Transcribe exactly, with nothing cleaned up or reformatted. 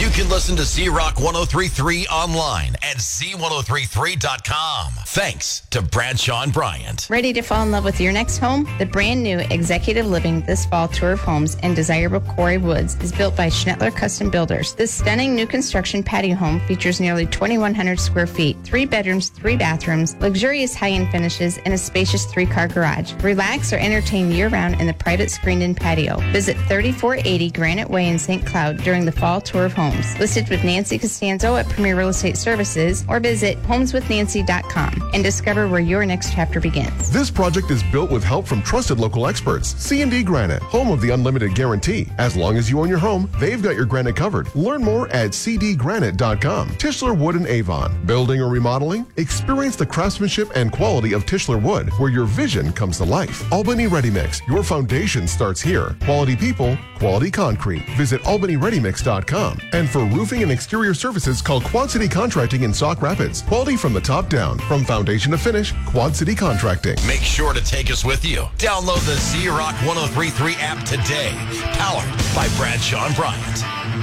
can listen to Z-Rock ten thirty-three online at Z ten thirty-three dot com. Thanks to Bradshaw and Bryant. Ready to fall in love with your next home? The brand new Executive Living This Fall Tour of Homes in desirable Quarry Woods is built by Schnettler Custom Builders. This stunning new construction patio home features nearly twenty-one hundred square feet, three bedrooms, three bathrooms, luxurious high-end finishes, and a spacious three-car garage. Relax or entertain year-round in the private screened-in patio. Visit thirty-four eighty Granite Way in Saint Cloud during the Fall Tour of Homes. Listed with Nancy Costanzo at Premier Real Estate Services, or visit homes with nancy dot com and discover where your next chapter begins. This project is built with help from trusted local experts. C and D Granite, home of the unlimited guarantee. As long as you own your home, they've got your granite covered. Learn more at c d granite dot com. Tischler Wood and Avon. Building or remodeling? Experience the craftsmanship and quality of Tischler Wood, where your vision comes to life. Albany Ready Mix. Your foundation starts here. Quality people, quality concrete. Visit albany ready mix dot com. And for roofing and exterior services, call Quad City Contracting in Sauk Rapids. Quality from the top down. From foundation to finish, Quad City Contracting. Make sure to take us with you. Download the Z-Rock ten thirty-three app today. Powered by Bradshaw and Bryant.